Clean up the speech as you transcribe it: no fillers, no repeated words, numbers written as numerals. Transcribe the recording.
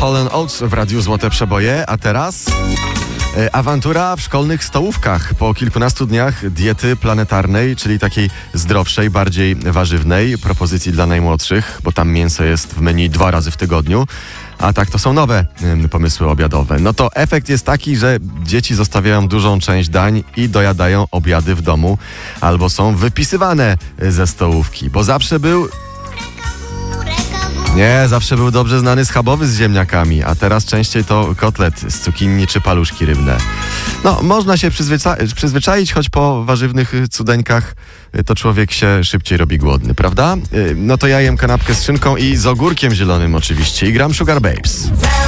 Hall & Oates w Radiu Złote Przeboje, a teraz awantura w szkolnych stołówkach. Po kilkunastu dniach diety planetarnej, czyli takiej zdrowszej, bardziej warzywnej, propozycji dla najmłodszych, bo tam mięso jest w menu 2 razy w tygodniu, a tak to są nowe pomysły obiadowe. No to efekt jest taki, że dzieci zostawiają dużą część dań i dojadają obiady w domu, albo są wypisywane ze stołówki, bo zawsze był dobrze znany schabowy z ziemniakami, a teraz częściej to kotlet z cukinii czy paluszki rybne. No, można się przyzwyczaić, choć po warzywnych cudeńkach to człowiek się szybciej robi głodny, prawda? No to ja jem kanapkę z szynką i z ogórkiem zielonym oczywiście i gram Sugar Babes.